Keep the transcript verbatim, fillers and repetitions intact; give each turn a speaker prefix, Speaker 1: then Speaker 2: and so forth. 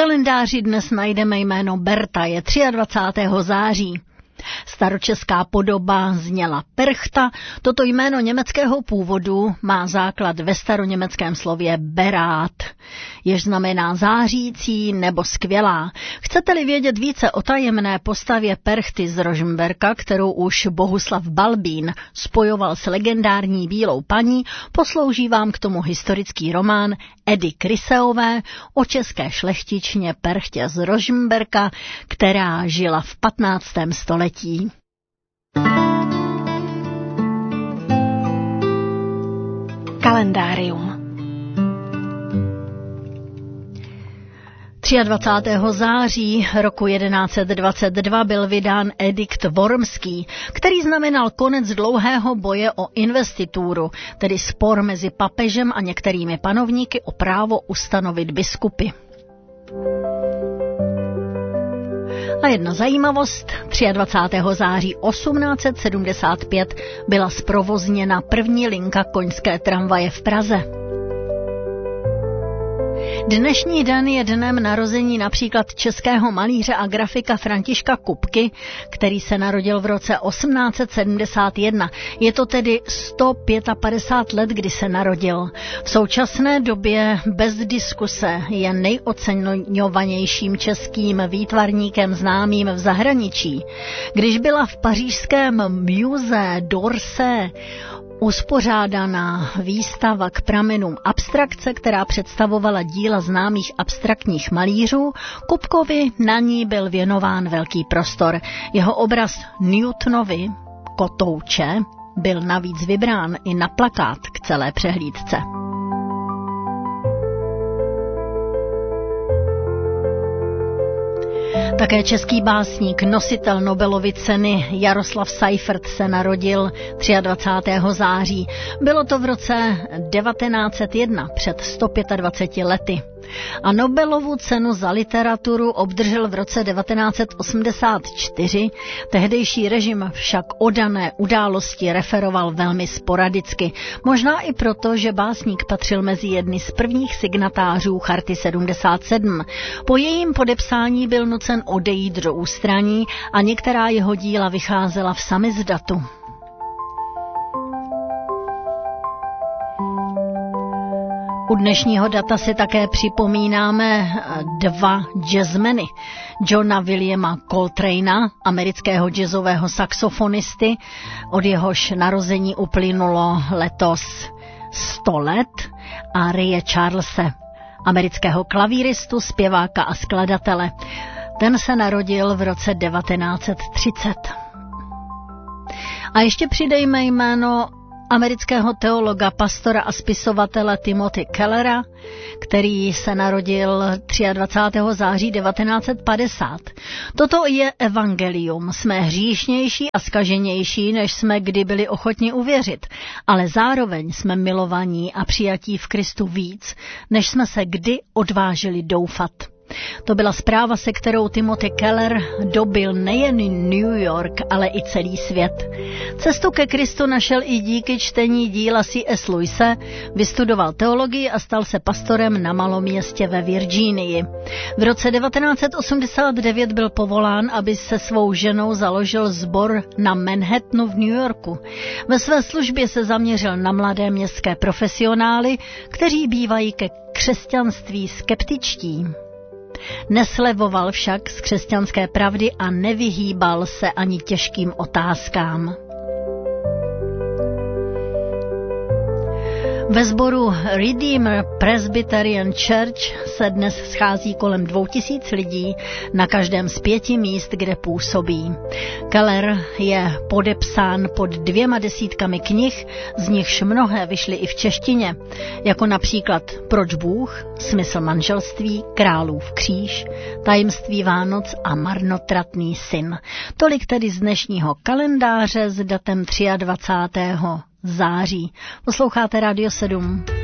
Speaker 1: kalendáři dnes najdeme jméno Berta, je dvacátého třetího září. Staročeská podoba zněla Perchta, toto jméno německého původu má základ ve staroněmeckém slově Berát, jež znamená zářící nebo skvělá. Chcete-li vědět více o tajemné postavě Perchty z Rožmberka, kterou už Bohuslav Balbín spojoval s legendární bílou paní, poslouží vám k tomu historický román Edy Kryseové o české šlechtičně Perchtě z Rožmberka, která žila v patnáctém století. Kalendárium. dvacátého třetího září roku jedenáct set dvacet dva byl vydán edikt Wormský, který znamenal konec dlouhého boje o investituru, tedy spor mezi papežem a některými panovníky o právo ustanovit biskupy. A jedna zajímavost, dvacátého třetího září osmnáct set sedmdesát pět byla zprovozněna první linka koňské tramvaje v Praze. Dnešní den je dnem narození například českého malíře a grafika Františka Kupky, který se narodil v roce osmnáct set sedmdesát jedna. Je to tedy sto padesát pět let, kdy se narodil. V současné době bez diskuse je nejoceňovanějším českým výtvarníkem známým v zahraničí. Když byla v pařížském Musée d'Orsay uspořádaná výstava k pramenům abstrakce, která představovala díla známých abstraktních malířů, Kupkovi na ní byl věnován velký prostor. Jeho obraz Newtonovy kotouče byl navíc vybrán i na plakát k celé přehlídce. Také český básník, nositel Nobelovy ceny Jaroslav Seifert se narodil dvacátého třetího září. Bylo to v roce devatenáct set jedna, před sto dvaceti pěti lety. A Nobelovu cenu za literaturu obdržel v roce devatenáct set osmdesát čtyři. Tehdejší režim však o dané události referoval velmi sporadicky. Možná i proto, že básník patřil mezi jedny z prvních signatářů Charty sedmdesát sedm. Po jejím podepsání byl nucen odejít do ústraní a některá jeho díla vycházela v samizdatu. U dnešního data si také připomínáme dva jazzmeny. Johna Williama Coltrane'a, amerického jazzového saxofonisty, od jehož narození uplynulo letos sto let, a Raye Charlese, amerického klavíristu, zpěváka a skladatele. Ten se narodil v roce devatenáct set třicet. A ještě přidejme jméno amerického teologa, pastora a spisovatele Timothy Kellera, který se narodil dvacátého třetího září devatenáct set padesát. Toto je evangelium. Jsme hříšnější a zkaženější, než jsme kdy byli ochotni uvěřit, ale zároveň jsme milovaní a přijatí v Kristu víc, než jsme se kdy odvážili doufat. To byla zpráva, se kterou Timothy Keller dobil nejen New York, ale i celý svět. Cestu ke Kristu našel i díky čtení díla C S Lewise, vystudoval teologii a stal se pastorem na malom městě ve Virginii. V roce devatenáct set osmdesát devět byl povolán, aby se svou ženou založil sbor na Manhattanu v New Yorku. Ve své službě se zaměřil na mladé městské profesionály, kteří bývají ke křesťanství skeptičtí. Neslevoval však z křesťanské pravdy a nevyhýbal se ani těžkým otázkám. Ve sboru Redeemer Presbyterian Church se dnes schází kolem dvou tisíc lidí na každém z pěti míst, kde působí. Keller je podepsán pod dvěma desítkami knih, z nichž mnohé vyšly i v češtině, jako například Proč Bůh, Smysl manželství, Králův kříž, Tajemství Vánoc a Marnotratný syn. Tolik tedy z dnešního kalendáře s datem dvacátého třetího září. Posloucháte Radio sedm.